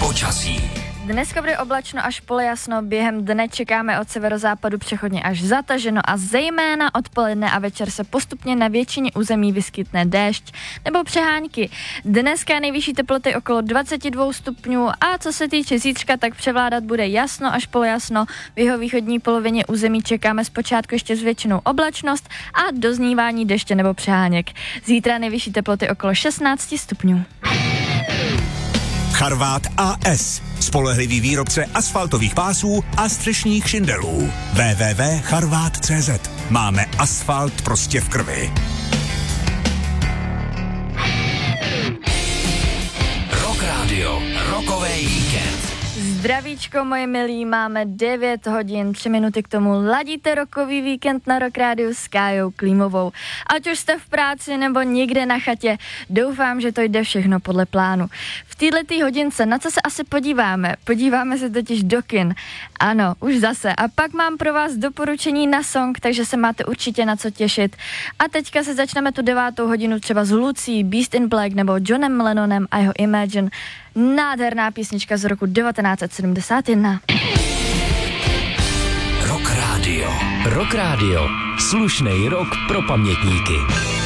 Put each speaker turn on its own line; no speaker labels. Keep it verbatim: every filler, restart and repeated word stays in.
Počasí.
Dneska bude oblačno až polojasno, během dne čekáme od severozápadu přechodně až zataženo a zejména odpoledne a večer se postupně na většině území vyskytne déšť nebo přehánky. Dneska nejvyšší teploty okolo dvacet dva stupňů a co se týče zítřka, tak převládat bude jasno až polojasno. V jeho východní polovině území čekáme zpočátku ještě zvětšenou oblačnost a doznívání deště nebo přeháněk. Zítra nejvyšší teploty okolo šestnáct stupňů.
Charvát A S. Spolehlivý výrobce asfaltových pásů a střešních šindelů. w w w tečka charvát tečka c z. Máme asfalt prostě v krvi.
Rock Radio, rokový víkend.
Zdravíčko, moje milí, máme devět hodin, tři minuty k tomu. Ladíte rokový víkend na Rock Rádiu s Kájou Klímovou. Ať už jste v práci nebo někde na chatě, doufám, že to jde všechno podle plánu. V této hodince na co se asi podíváme? Podíváme se totiž do kin. Ano, už zase. A pak mám pro vás doporučení na song, takže se máte určitě na co těšit. A teďka se začneme tu devátou hodinu třeba s Lucí, Beast in Black nebo Johnem Lennonem a jeho Imagine. Nádherná písnička z roku devatenáct set sedmdesát jedna.
Rock Radio. Rock Radio. Slušnej rock pro pamětníky.